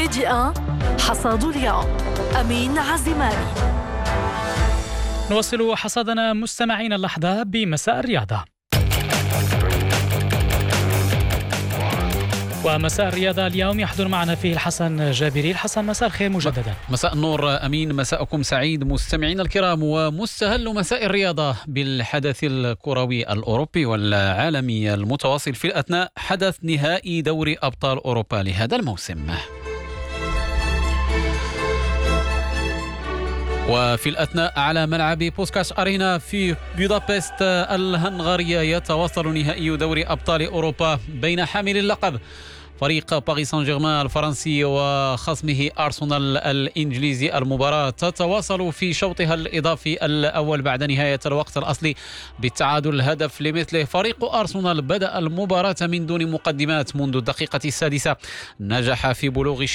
ميديا حصاد اليوم. أمين عزماني. نواصل حصادنا مستمعين اللحظة بمساء الرياضة. ومساء الرياضة اليوم يحضر معنا فيه الحسن جابري. الحسن، مساء الخير مجددا. مساء النور أمين، مساءكم سعيد مستمعين الكرام، ومستهل مساء الرياضة بالحدث الكروي الأوروبي والعالمي المتواصل في الأثناء، حدث نهائي دوري أبطال أوروبا لهذا الموسم. وفي الأثناء على ملعب بوسكاش أرينا في بودابست الهنغارية يتواصل نهائي دوري أبطال أوروبا بين حامل اللقب فريق باريس سان جيرمان الفرنسي وخصمه أرسنال الإنجليزي. المباراة تتواصل في شوطها الإضافي الأول بعد نهاية الوقت الأصلي بالتعادل هدف لمثله. فريق أرسنال بدأ المباراة من دون مقدمات منذ الدقيقة السادسة، نجح في بلوغ